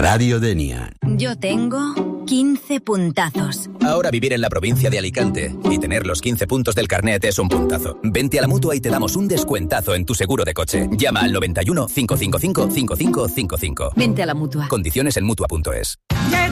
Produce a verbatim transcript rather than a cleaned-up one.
Radio Denia. Yo tengo quince puntazos. Ahora vivir en la provincia de Alicante y tener los quince puntos del carnet es un puntazo. Vente a la Mutua y te damos un descuentazo en tu seguro de coche. Llama al noventa y uno, cinco cinco cinco, cinco cinco cinco cinco. Vente a la Mutua. Condiciones en Mutua punto es.